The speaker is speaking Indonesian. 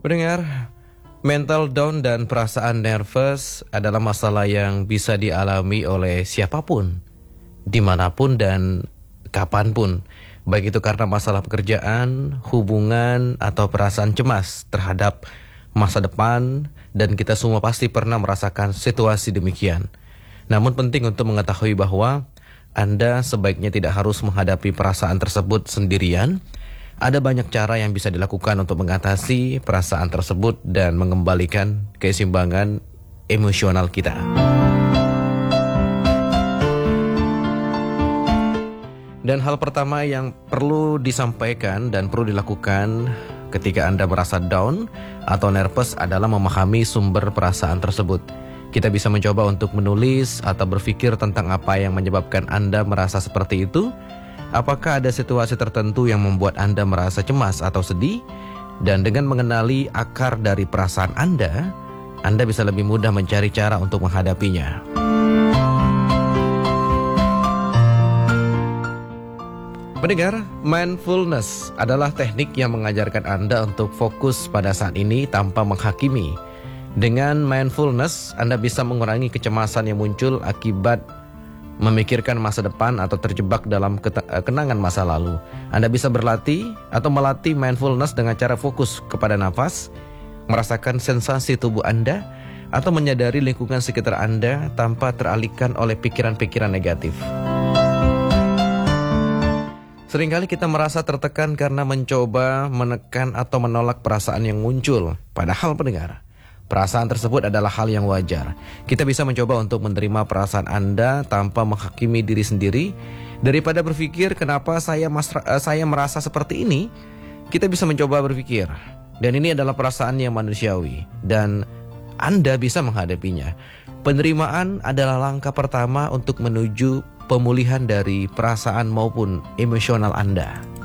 Pendengar, mental down dan perasaan nervous adalah masalah yang bisa dialami oleh siapapun, dimanapun dan kapanpun. Baik itu karena masalah pekerjaan, hubungan, atau perasaan cemas terhadap masa depan, dan kita semua pasti pernah merasakan situasi demikian. Namun penting untuk mengetahui bahwa Anda sebaiknya tidak harus menghadapi perasaan tersebut sendirian. Ada banyak cara yang bisa dilakukan untuk mengatasi perasaan tersebut dan mengembalikan keseimbangan emosional kita. Dan hal pertama yang perlu disampaikan dan perlu dilakukan ketika Anda merasa down atau nervous adalah memahami sumber perasaan tersebut. Kita bisa mencoba untuk menulis atau berpikir tentang apa yang menyebabkan Anda merasa seperti itu. Apakah ada situasi tertentu yang membuat Anda merasa cemas atau sedih? Dan dengan mengenali akar dari perasaan Anda bisa lebih mudah mencari cara untuk menghadapinya. Pendengar, mindfulness adalah teknik yang mengajarkan Anda untuk fokus pada saat ini tanpa menghakimi. Dengan mindfulness, Anda bisa mengurangi kecemasan yang muncul akibat memikirkan masa depan atau terjebak dalam kenangan masa lalu. Anda bisa berlatih atau melatih mindfulness dengan cara fokus kepada nafas, merasakan sensasi tubuh Anda, atau menyadari lingkungan sekitar Anda tanpa teralihkan oleh pikiran-pikiran negatif. Seringkali kita merasa tertekan karena mencoba menekan atau menolak perasaan yang muncul. Padahal pendengar, perasaan tersebut adalah hal yang wajar. Kita bisa mencoba untuk menerima perasaan Anda tanpa menghakimi diri sendiri. Daripada berpikir kenapa saya merasa seperti ini, kita bisa mencoba berpikir, dan ini adalah perasaan yang manusiawi dan Anda bisa menghadapinya. Penerimaan adalah langkah pertama untuk menuju pemulihan dari perasaan maupun emosional Anda.